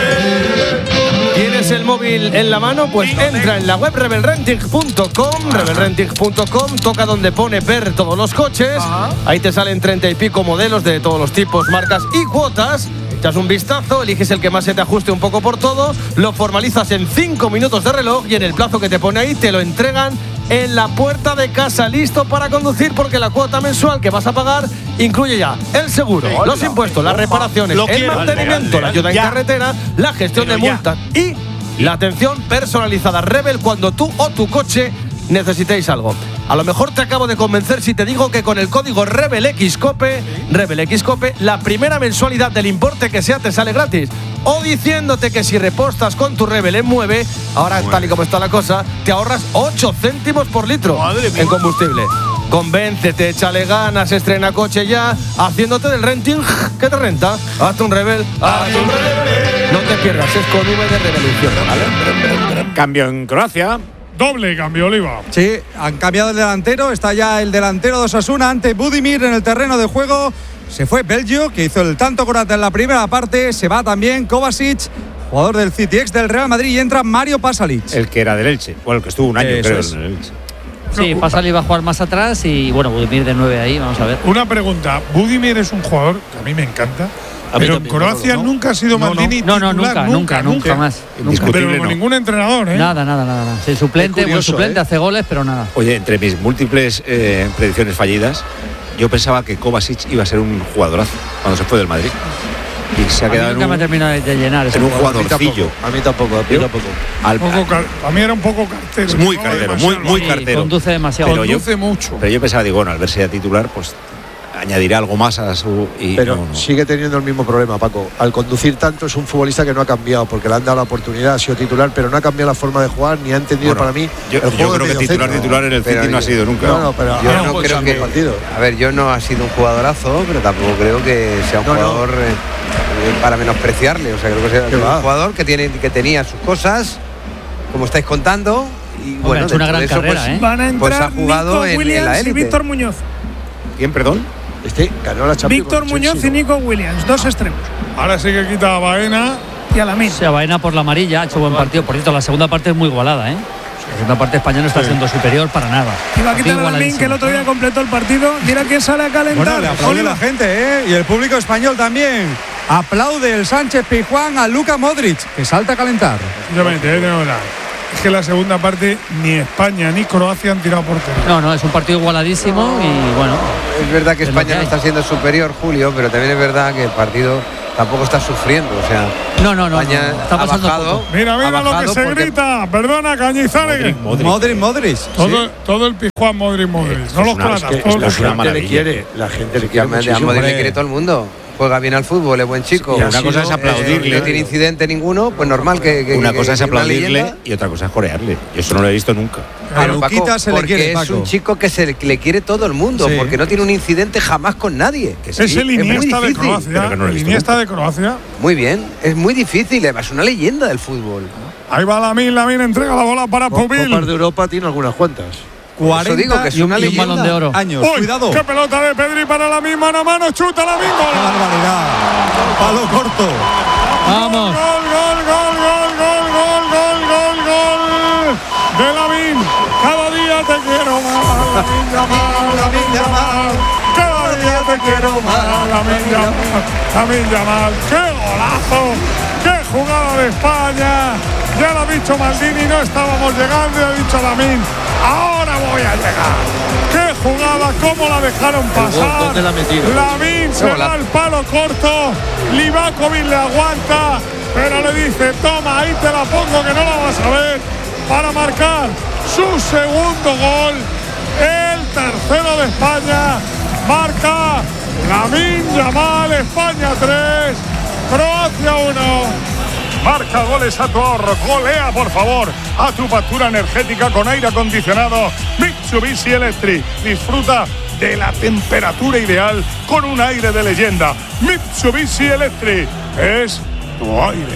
rebel. ¿Tienes el móvil en la mano? Pues entra en la web rebel renting punto com, rebel renting punto com, toca donde pone ver todos los coches. Ahí te salen treinta y pico modelos de todos los tipos, marcas y cuotas. Echas un vistazo, eliges el que más se te ajuste un poco por todo, lo formalizas en cinco minutos de reloj y en el plazo que te pone ahí te lo entregan en la puerta de casa, listo para conducir, porque la cuota mensual que vas a pagar incluye ya el seguro, los impuestos, las reparaciones, Lo el quiero. mantenimiento, Dale, la ayuda en ya. carretera, la gestión de Pero ya. multas y la atención personalizada. Rebel cuando tú o tu coche necesitéis algo. A lo mejor te acabo de convencer si te digo que con el código RebelXCope, RebelXCope, la primera mensualidad del importe que sea te sale gratis. O diciéndote que si repostas con tu Rebel en Mueve, ahora tal y como está la cosa, te ahorras ocho céntimos por litro en combustible. Convéncete, échale ganas, estrena coche ya, haciéndote del renting que te renta. Hazte un Rebel, hazte un Rebel. No te pierdas, es con V de Revolución, ¿vale? Cambio en Croacia. Doble cambio, Oliva. Sí, han cambiado el delantero. Está ya el delantero de Osasuna ante Budimir en el terreno de juego. Se fue Belgio, que hizo el tanto croata en la primera parte. Se va también Kovacic, jugador del City, ex del Real Madrid. Y entra Mario Pasalic. El que era del Elche. Bueno, el que estuvo un año, Eso creo, es. en el Elche. Sí, Pasalic va a jugar más atrás y bueno, Budimir de nueve ahí, vamos a ver. Una pregunta. Budimir es un jugador que a mí me encanta. A mí Pero en también, Croacia ¿no? nunca ha sido No, no. Maldini No, no, titular, nunca, nunca, nunca más. Nunca. Pero con ningún entrenador, ¿eh? Nada, nada, nada. nada. Sí, suplente, Qué buen curioso, suplente, ¿eh? hace goles, pero nada. Oye, entre mis múltiples eh, predicciones fallidas, yo pensaba que Kovacic iba a ser un jugadorazo cuando se fue del Madrid. Y se ha A mí quedado en nunca me un, terminó de de llenar ese en un jugador. jugadorcillo. A mí tampoco, a mí tampoco. Al- Poco car- a mí era un poco cartero. es muy ¿no? cartero, Demasiado. muy, muy Sí, cartero. conduce demasiado. Pero yo, Conduce mucho. pero yo pensaba, digo, bueno, al verse ya titular, pues añadirá algo más a su. Y Pero no, no. sigue teniendo el mismo problema, Paco. Al conducir tanto es un futbolista que no ha cambiado, porque le han dado la oportunidad, ha sido titular, pero no ha cambiado la forma de jugar, ni ha entendido Bueno, para mí. yo- el yo juego creo de que medio titular, centro. titular en el Pero City no ha yo- sido nunca. No, no, pero Yo ahora no un creo cambio que. de partido. A ver, yo no ha sido un jugadorazo, pero tampoco creo que sea un No, no. jugador eh, eh, para menospreciarle. O sea, creo que sea ¿Qué un va? jugador que, tiene, que tenía sus cosas, como estáis contando. Y Hombre, bueno, ha hecho una dentro de gran eso, carrera, pues, ¿eh? Van a pues entrar ha jugado Nico en, en Williams la y élite. Víctor Muñoz. ¿Quién, perdón? Este ganó la Champions. Víctor Muñoz y Nico Williams, dos extremos. Ahora sí que quita a Baena. Y a Lamine. Sí, a Baena por la amarilla, ha hecho buen partido. Por cierto, la segunda parte es muy igualada, ¿eh? La segunda parte España no está sí. siendo superior para nada. Y va a quitar a Lamine, que el otro día completó el partido. Mira quién sale a calentar. Bueno, le aplaude la gente, ¿eh? Y el público español también. Aplaude el Sánchez Pizjuán a Luka Modric, que salta a calentar. Es que la segunda parte ni España ni Croacia han tirado portería. No, no, es un partido igualadísimo y bueno. Es verdad que España no está siendo superior, Julio, pero también es verdad que el partido tampoco está sufriendo, o sea. No, no, no. España no, está pasando ha bajado, Mira, mira ha lo que se grita. Perdona, Cañizares. Modric, Modric. Modric. Todo, sí. todo el Pizjuán Modric, Modric. No los platas. La gente le quiere. La gente le quiere. A Modric le quiere todo el mundo. Juega bien al fútbol, es buen chico. Sí, una cosa es aplaudirle. Eh, no tiene incidente ninguno, pues normal que. que una que, cosa que, es aplaudirle y otra cosa es corearle. Yo eso no lo he visto nunca. A Luquita se le quiere, Paco. Es un chico que se le, le quiere todo el mundo, sí. porque no tiene un incidente jamás con nadie. Que sí, es el Iniesta de Croacia. No el Iniesta de Croacia. Muy bien, es muy difícil, es una leyenda del fútbol. Ahí va Lamine, Lamine entrega la bola para Pubil. Copas de Europa tiene algunas cuantas. cuarenta digo que es una y un balón de oro. Años. Uy, cuidado. Qué pelota de Pedri para Lamine, mano a mano, chuta Lamine. Qué barbaridad. Palo corto. Vamos. Gol, gol, gol, gol, gol, gol, gol, gol, gol de Lamine. Cada día te quiero más, Lamine Yamal, Lamine Yamal. Cada día te quiero más, Lamine Yamal, Lamine Yamal. Qué golazo, qué jugada de España. Ya lo ha dicho Maldini, no estábamos llegando y ha dicho Lamine. Ahora voy a llegar. ¡Qué jugada! ¿Cómo la dejaron pasar? Lamine se va al palo corto. Livakovic le aguanta, pero le dice: toma, ahí te la pongo que no la vas a ver. Para marcar su segundo gol. El tercero de España. Marca Lamine Yamal. España tres, Croacia uno. Marca goles a tu ahorro, golea por favor a tu factura energética con aire acondicionado Mitsubishi Electric. Disfruta de la temperatura ideal con un aire de leyenda. Mitsubishi Electric es tu aire.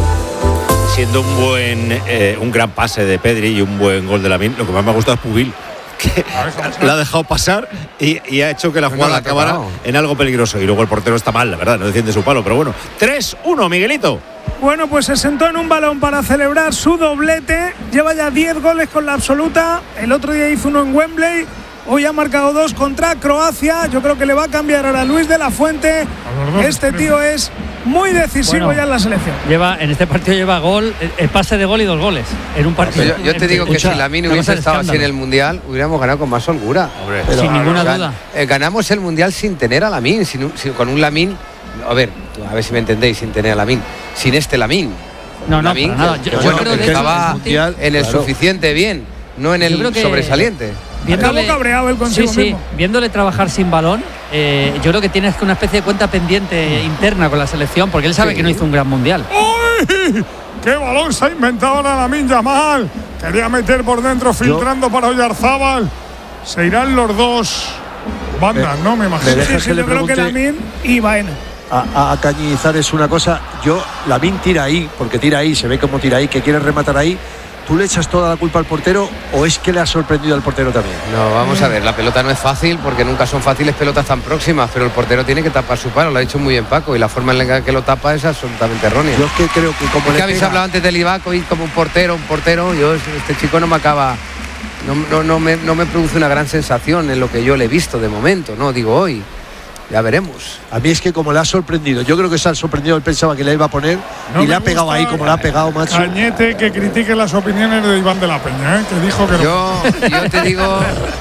Siendo un buen, eh, un gran pase de Pedri y un buen gol de Lamine, lo que más me ha gustado es Pubil, que la ha dejado pasar y, y ha hecho que la jugada no, no acabara en algo peligroso. Y luego el portero está mal, la verdad, no defiende su palo, pero bueno. tres uno, Miguelito. Bueno, pues se sentó en un balón para celebrar su doblete. Lleva ya diez goles con la absoluta. El otro día hizo uno en Wembley. Hoy ha marcado dos contra Croacia. Yo creo que le va a cambiar ahora a Luis de la Fuente. Este tío es muy decisivo bueno, ya en la selección. Lleva, en este partido lleva gol, el pase de gol y dos goles en un partido. Yo, yo te digo que si Lamine hubiese estado así en el Mundial, hubiéramos ganado con más holgura. Pero, sin ninguna gan, duda. Eh, ganamos el Mundial sin tener a Lamine, sin, sin, con un Lamine. A ver, a ver si me entendéis, sin tener a Lamine. Sin este Lamine. No, no, Lamine, para nada. que, Yo, que, bueno, yo creo que que estaba mundial, en el claro. suficiente bien, no en el que, sobresaliente. Viéndole, cabreado el sí, sí, mismo. viéndole trabajar sin balón, eh, yo creo que tienes una especie de cuenta pendiente interna con la selección, porque él sabe sí. que no hizo un gran mundial. ¡Uy! ¡Qué balón se ha inventado ahora Lamine Yamal! Quería meter por dentro, filtrando yo, para Oyarzábal. Se irán los dos bandas, ¿no? Me imagino. Me sí, sí, yo creo que Lamine y Baena. A, a, a Cañizar es una cosa. Yo, Lamine tira ahí, porque tira ahí, se ve cómo tira ahí, que quiere rematar ahí. ¿Tú le echas toda la culpa al portero o es que le ha sorprendido al portero también? No, vamos a ver, la pelota no es fácil porque nunca son fáciles pelotas tan próximas, pero el portero tiene que tapar su palo, lo ha hecho muy bien Paco, y la forma en la que lo tapa es absolutamente errónea. Yo es que creo que como es le que habéis pega... hablado antes de Livakovic como un portero, un portero, yo este chico no me acaba, no, no, no, me, no me produce una gran sensación en lo que yo le he visto de momento, no digo hoy. Ya veremos. A mí es que como le ha sorprendido, yo creo que se ha sorprendido, él pensaba que le iba a poner no y le ha pegado ahí como le ha pegado, macho. Cañete que critique las opiniones de Iván de la Peña, ¿eh? que dijo que yo, no. yo te digo,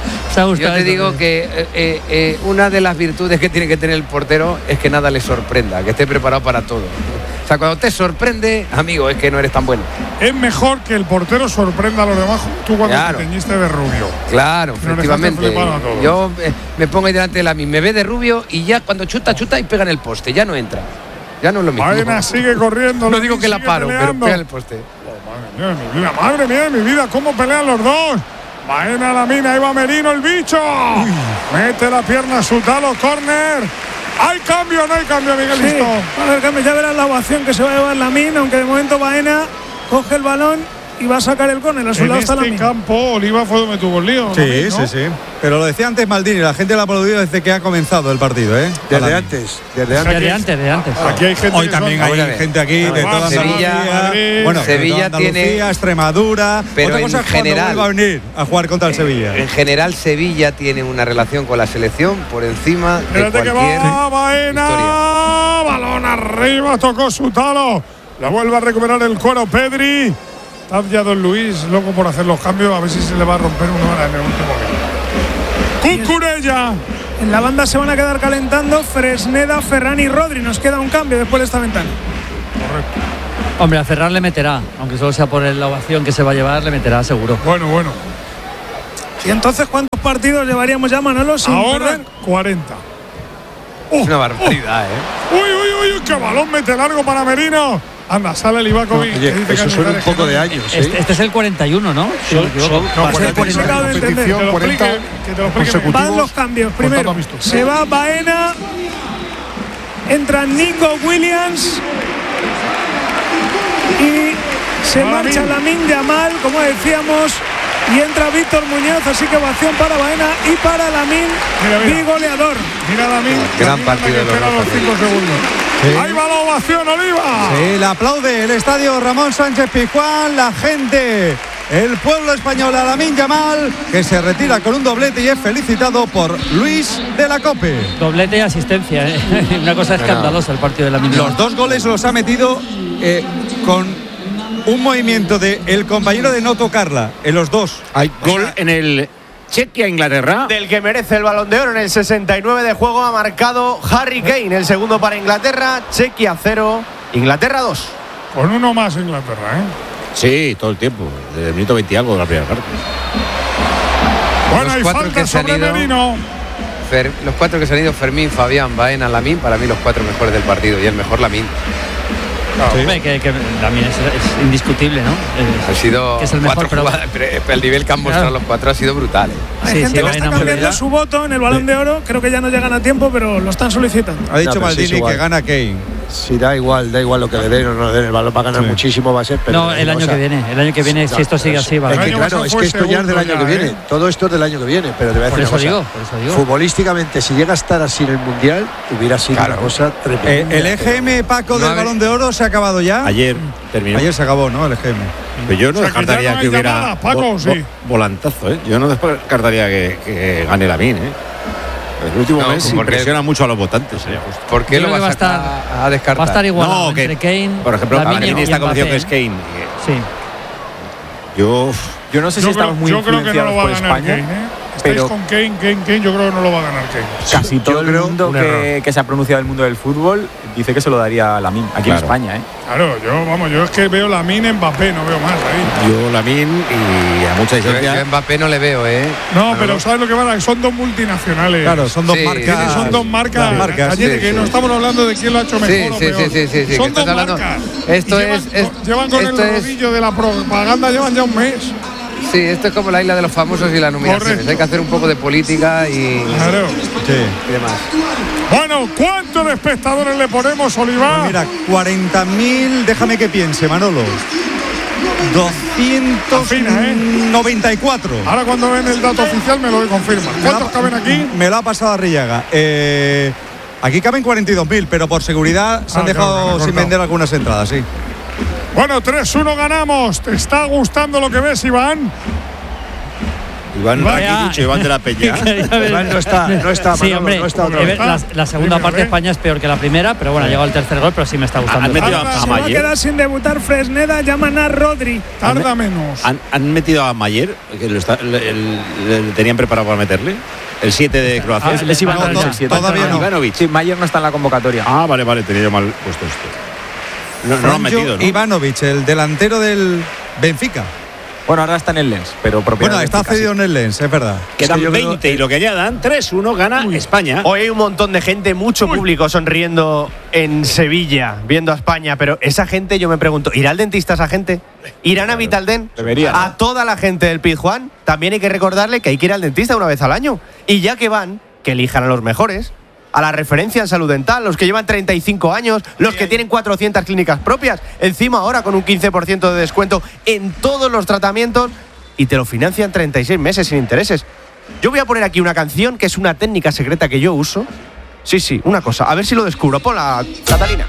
yo te digo que eh, eh, una de las virtudes que tiene que tener el portero es que nada le sorprenda, que esté preparado para todo. O sea, cuando te sorprende, amigo, es que no eres tan bueno. Es mejor que el portero sorprenda a los demás, tú cuando claro. te teñiste de rubio. Claro, no efectivamente. Yo eh, me pongo ahí delante de la misma, me ve de rubio y ya cuando chuta, chuta y pega en el poste, ya no entra. Ya no es lo mismo. Baena sigue corriendo. No digo que la paro, peleando. Pero pega en el poste. Oh, madre mía, mi vida, madre mía, mi vida, cómo pelean los dos. Baena, Lamine, ahí va Merino, el bicho. Uy. Mete la pierna a su talo, córner. ¿Hay cambio o no hay cambio, Miguelito? Sí, a ver, cambio, ya verás la ovación que se va a llevar Lamine, aunque de momento Baena coge el balón y va a sacar el córner. A su en lado está este Lamine. campo, Oliva fue donde tuvo el lío. Sí, Lamine, ¿no? sí, sí. Pero lo decía antes Maldini, la gente lo ha aplaudido desde que ha comenzado el partido, ¿eh? Desde antes, desde antes. Desde antes, desde antes. Aquí hay gente Hoy que también son- hay gente aquí de toda Sevilla, Andalucía. Bueno, Sevilla de toda Andalucía, tiene- Extremadura. pero Otra en cosa es cuando general- vuelva a venir a jugar contra el Sevilla. En general, Sevilla tiene una relación con la selección por encima de Espérate que cualquier va Baena. historia. Balón arriba, tocó su talo. La vuelve a recuperar el cuero Pedri. Está ya Don Luis, loco por hacer los cambios. A ver si se le va a romper una en el último. Cucurella. En la banda se van a quedar calentando Fresneda, Ferran y Rodri. Nos queda un cambio después de esta ventana. Hombre, a Ferran le meterá, aunque solo sea por la ovación que se va a llevar, le meterá seguro. Bueno, bueno. ¿Y entonces cuántos partidos llevaríamos ya, Manolo, sin Ahora perder? cuarenta. Es una barbaridad, ¿eh? Uy, uy, uy, qué balón mete largo para Merino. Anda, sale Livakovic. Oye, eso suena un poco de años, ¿eh? Este, este es el cuarenta y uno, ¿no? Si no me equivoco. No, Va a ser cuarenta y uno cuarenta. de competición, cuarenta consecutivos. Van los cambios. Primero, se va Baena. Entra Nico Williams. Y se Va marcha Lamine. Lamine Yamal, como decíamos. Y entra Víctor Muñoz, así que ovación para Baena y para Lamine, Mira, mira. mi goleador. Mira Lamine. Gran partido de los Espera los dos. cinco segundos. Sí. Ahí va la ovación, Oliva. Sí, le aplaude el estadio Ramón Sánchez Pizjuán, la gente, el pueblo español a Lamine Yamal, que se retira con un doblete y es felicitado por Luis de la Cope. Doblete y asistencia, ¿eh? Una cosa escandalosa el partido de la Lamine. Los dos goles los ha metido eh, con un movimiento de el compañero de no tocarla, en los dos. Hay gol en el Chequia-Inglaterra. Del que merece el Balón de Oro en el sesenta y nueve de juego ha marcado Harry Kane, el segundo para Inglaterra. Chequia cero, Inglaterra dos. Con uno más Inglaterra, ¿eh? Sí, todo el tiempo. Desde el minuto veinte y algo de la primera parte. Bueno, Los hay cuatro falta que se han sobre ido. Merino. Fer- los cuatro que se han ido, Fermín, Fabián, Baena, Lamine, para mí los cuatro mejores del partido y el mejor Lamine. Hombre, que, que Lamine es, es indiscutible, ¿no? Es- Ha sido que es el mejor, cuatro pero- jugadas, pero, pero el nivel que han mostrado Claro. los cuatro ha sido brutal. ¿eh? Hay Sí, gente sí, que Baena, está hombre, cambiando ya. su voto en el Balón de Oro. Creo que ya no llegan a tiempo, pero lo están solicitando. Ha dicho No, pero sí, es Maldini igual. que gana Kane. Si da igual, da igual lo que le den o no le den, el balón va a ganar Sí. muchísimo, va a ser. Pero No, el año o sea, que viene. El año que viene, si esto sigue así, va a Es El que año claro, pasado es fue que esto ya es del segundo año que ya, viene. ¿eh? Todo esto es del año que viene, pero te voy a Por decir eso una cosa. digo, por eso digo. Futbolísticamente, si llega a estar así en el Mundial, hubiera sido Claro. una cosa Eh, tremenda. el E G M Paco No del habe- Balón de Oro se ha acabado ya. Ayer terminó. Ayer se acabó, ¿no? El E G M. Pero yo no O sea, que ya descartaría no que, hay hubiera llamadas, Paco, vo- sí. vo- volantazo, ¿eh? Yo no descartaría que, que gane Lamine, ¿eh? El último No, mes porque- impresiona mucho a los votantes. ¿eh? ¿Por qué Yo lo creo que vas va a a, estar- a descartar? Va a estar igual No, que, entre Kane, por ejemplo, Lamine Lamine y está convencido que Mbappé. es Kane. Sí. Yo, Yo no sé si Yo, estamos creo, muy yo creo que no influenciados lo va por a ganar España. Kane, ¿eh? Estáis pero- con Kane, Kane, Kane. Yo creo que no lo va a ganar Kane. Casi todo Yo el creo mundo un que, que se ha pronunciado del mundo del fútbol dice que se lo daría a Lamine aquí Claro. en España, ¿eh? Claro, yo, vamos, yo es que veo Lamine, Mbappé, no veo más ahí. yo Lamine y a mucha Yo, yo distancia. a Mbappé no le veo, ¿eh? No, pero ¿sabes lo que pasa? Son dos multinacionales. Claro, son dos Sí, marcas. Son dos marcas. Las marcas. Cañete, sí, que sí. no estamos hablando de quién lo ha hecho mejor Sí, o sí, peor. sí, sí, sí, sí, Son que dos estás hablando- marcas. esto Y llevan, es- es- llevan con esto el es- rodillo de la propaganda, llevan ya un mes. Sí, esto es como la isla de los famosos y las nominaciones. Correcto. Hay que hacer un poco de política y, Claro. Sí. y demás. Bueno, ¿cuántos de espectadores le ponemos, Oliva? Pues mira, cuarenta mil, déjame que piense, Manolo. doscientos noventa y cuatro. Ahora cuando ven el dato oficial me lo confirman. ¿Cuántos caben aquí? Me lo ha pasado Arrillaga. Eh, aquí caben cuarenta y dos mil, pero por seguridad se Ah, han claro, dejado me han sin cortado. vender algunas entradas, sí. Bueno, tres uno ganamos. ¿Te está gustando lo que ves, Iván? Iván Vaya. Rakitic, Iván de la Peña. Iván no está, no está, Sí, Manolo, hombre, no está otra eh, vez. la, la segunda Dime, parte de a ver. España es peor que la primera, pero bueno, ha llegado el tercer gol, pero sí me está gustando. Han metido Ahora a se va a Mayer. quedar sin debutar Fresneda. Llaman a Rodri. Tarda menos. ¿Han, han metido a Mayer, que lo está- le, el- le tenían preparado para meterle. El siete de Croacia. Ah, es Ivanovic, No, no, el siete. todavía no. Ivanovic. Sí, Mayer no está en la convocatoria. Ah, vale, vale, tenía yo mal puesto esto. No, no lo han Franjo metido, ¿no? Ivanovic, el delantero del Benfica. Bueno, ahora está en el Lens, pero propiedad Bueno, del está Benfica, cedido sí. en el Lens, es verdad. Quedan Es que yo creo- veinte y lo que añadan, tres uno gana España. Hoy hay un montón de gente, mucho público sonriendo en Sevilla, viendo a España, pero esa gente, yo me pregunto, ¿irá al dentista esa gente? ¿Irán a Vitaldent? Debería, A ¿no? toda la gente del Pizjuán, también hay que recordarle que hay que ir al dentista una vez al año. Y ya que van, que elijan a los mejores. a la referencia en salud dental, los que llevan treinta y cinco años, los que tienen cuatrocientas clínicas propias, encima ahora con un quince por ciento de descuento en todos los tratamientos y te lo financian treinta y seis meses sin intereses. Yo voy a poner aquí una canción que es una técnica secreta que yo uso. Sí, sí, una cosa, a ver si lo descubro. Ponla, Catalina.